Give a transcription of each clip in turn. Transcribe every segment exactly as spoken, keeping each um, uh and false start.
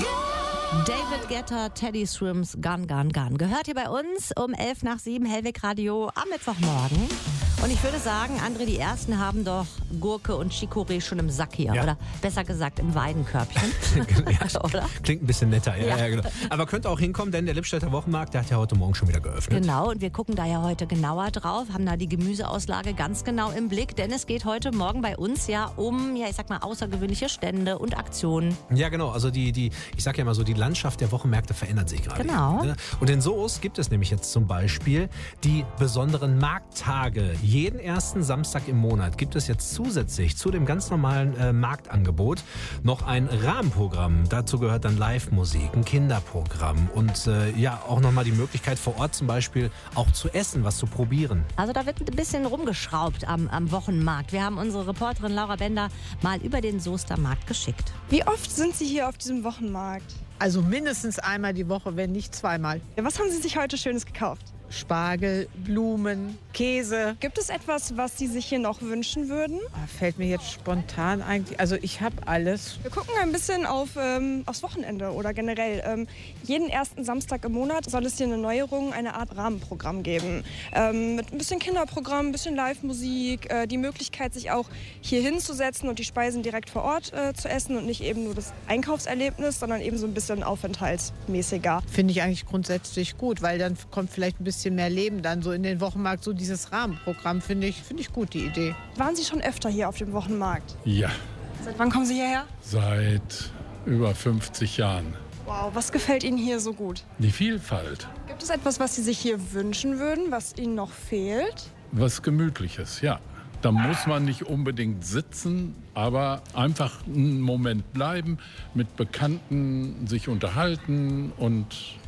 David Guetta, Teddy Swims, Gun, Gun, Gun. Gehört hier bei uns um elf nach sieben, Hellweg Radio am Mittwochmorgen. Und ich würde sagen, André, die Ersten haben doch Gurke und Chicorée schon im Sack hier. Ja. Oder besser gesagt im Weidenkörbchen. Ja, oder? Klingt ein bisschen netter. Ja, Ja. ja, genau. Aber könnte auch hinkommen, denn der Lippstädter Wochenmarkt, der hat ja heute Morgen schon wieder geöffnet. Genau, und wir gucken da ja heute genauer drauf, haben da die Gemüseauslage ganz genau im Blick, denn es geht heute Morgen bei uns ja um, ja, ich sag mal, außergewöhnliche Stände und Aktionen. Ja, genau. Also die, die, ich sag ja mal so, die Landschaft der Wochenmärkte verändert sich gerade. Genau. Ne? Und in Soest gibt es nämlich jetzt zum Beispiel die besonderen Markttage. Jeden ersten Samstag im Monat gibt es jetzt zusätzlich zu dem ganz normalen äh, Marktangebot noch ein Rahmenprogramm. Dazu gehört dann Live-Musik, ein Kinderprogramm und äh, ja auch nochmal die Möglichkeit vor Ort zum Beispiel auch zu essen, was zu probieren. Also da wird ein bisschen rumgeschraubt am, am Wochenmarkt. Wir haben unsere Reporterin Laura Bender mal über den Soester Markt geschickt. Wie oft sind Sie hier auf diesem Wochenmarkt? Also mindestens einmal die Woche, wenn nicht zweimal. Ja, was haben Sie sich heute Schönes gekauft? Spargel, Blumen, Käse. Gibt es etwas, was Sie sich hier noch wünschen würden? Ah, Fällt mir jetzt spontan eigentlich, also ich habe alles. Wir gucken ein bisschen auf, ähm, aufs Wochenende oder generell. Ähm, jeden ersten Samstag im Monat soll es hier eine Neuerung, eine Art Rahmenprogramm geben. Ähm, mit ein bisschen Kinderprogramm, ein bisschen Live-Musik, äh, die Möglichkeit, sich auch hier hinzusetzen und die Speisen direkt vor Ort äh, zu essen und nicht eben nur das Einkaufserlebnis, sondern eben so ein bisschen aufenthaltsmäßiger. Finde ich eigentlich grundsätzlich gut, weil dann kommt vielleicht ein bisschen mehr Leben dann so in den Wochenmarkt. So dieses Rahmenprogramm finde ich, finde ich gut, die Idee. Waren Sie schon öfter hier auf dem Wochenmarkt? Ja, Seit wann kommen Sie hierher? seit über fünfzig Jahren. Wow, was gefällt Ihnen hier so gut? Die Vielfalt, Gibt es etwas, was Sie sich hier wünschen würden, was Ihnen noch fehlt? was Gemütliches, ja. Da muss man nicht unbedingt sitzen, aber einfach einen Moment bleiben, mit Bekannten sich unterhalten und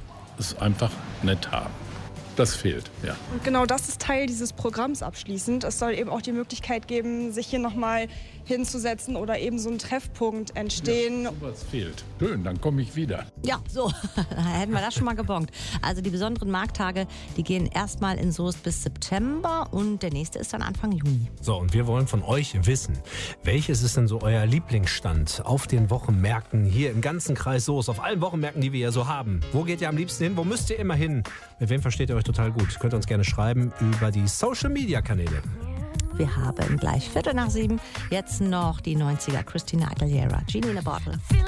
es einfach nett haben. Das fehlt, ja. Und genau das ist Teil dieses Programms abschließend. Es soll eben auch die Möglichkeit geben, sich hier nochmal hinzusetzen oder eben so ein Treffpunkt entstehen. Ja, sowas fehlt. Schön, dann komme ich wieder. Ja, so, da hätten wir das schon mal gebongt. Also die besonderen Markttage, die gehen erstmal in Soest bis September und der nächste ist dann Anfang Juni. So, und wir wollen von euch wissen, welches ist denn so euer Lieblingsstand auf den Wochenmärkten hier im ganzen Kreis Soest, auf allen Wochenmärkten, die wir ja so haben? Wo geht ihr am liebsten hin? Wo müsst ihr immer hin? Mit wem versteht ihr euch total gut? Könnt ihr uns gerne schreiben über die Social-Media-Kanäle. Wir haben gleich Viertel nach sieben jetzt noch die neunziger Christina Aguilera, Genie in a Bottle.